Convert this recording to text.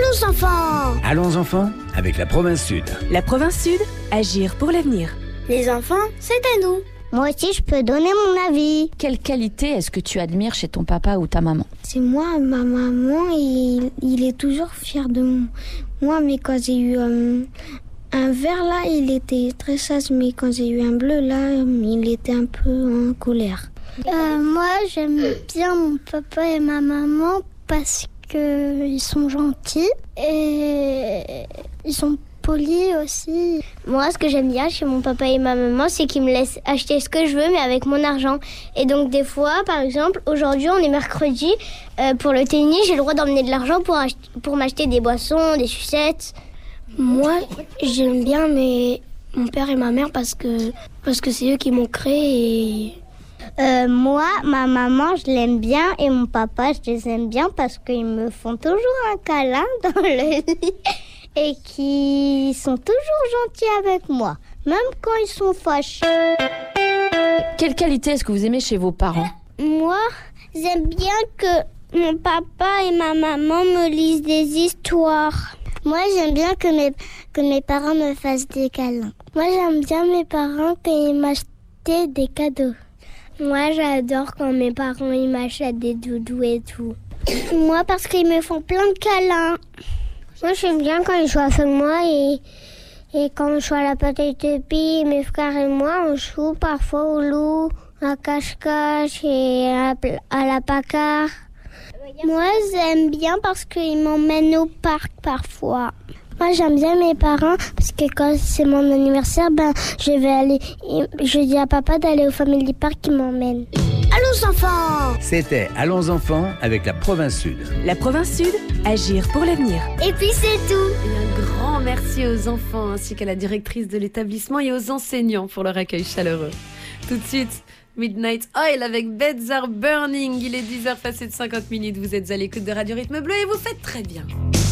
Allons enfants! Allons enfants, avec la province Sud. La province Sud, agir pour l'avenir. Les enfants, c'est à nous. Moi aussi, je peux donner mon avis. Quelle qualité est-ce que tu admires chez ton papa ou ta maman? C'est moi, ma maman, il est toujours fier de moi. Mais quand j'ai eu un vert, là, il était très sage. Mais quand j'ai eu un bleu, là, il était un peu en colère. Moi, j'aime bien mon papa et ma maman parce qu'ils sont gentils et ils sont polis aussi. Moi, ce que j'aime bien chez mon papa et ma maman, c'est qu'ils me laissent acheter ce que je veux, mais avec mon argent. Et donc, des fois, par exemple, aujourd'hui, on est mercredi, pour le tennis, j'ai le droit d'emmener de l'argent pour m'acheter des boissons, des sucettes. Moi, j'aime bien mon père et ma mère parce que c'est eux qui m'ont créé. Moi, ma maman, je l'aime bien et mon papa, je les aime bien parce qu'ils me font toujours un câlin dans le lit et qui sont toujours gentils avec moi, même quand ils sont fâchés. Quelle qualité est-ce que vous aimez chez vos parents? Moi, j'aime bien que mon papa et ma maman me lisent des histoires. Moi, j'aime bien que mes parents me fassent des câlins. Moi, j'aime bien mes parents quand ils m'achètent des cadeaux. Moi, j'adore quand mes parents ils m'achètent des doudous et tout. Moi, parce qu'ils me font plein de câlins. Moi, j'aime bien quand ils jouent avec moi et quand je joue à la petite épée, mes frères et moi, on joue parfois au loup, à cache-cache et à la pacarde. Moi, j'aime bien parce qu'ils m'emmènent au parc parfois. Moi, j'aime bien mes parents parce que quand c'est mon anniversaire, je dis à papa d'aller au Family Park qui m'emmène. Allons enfants! C'était Allons enfants, avec la province Sud. La province Sud, agir pour l'avenir. Et puis c'est tout! Et un grand merci aux enfants ainsi qu'à la directrice de l'établissement et aux enseignants pour leur accueil chaleureux. Tout de suite, Midnight Oil avec Beds Are Burning. Il est 10h passé de 50 minutes. Vous êtes à l'écoute de Radio Rythme Bleu et vous faites très bien.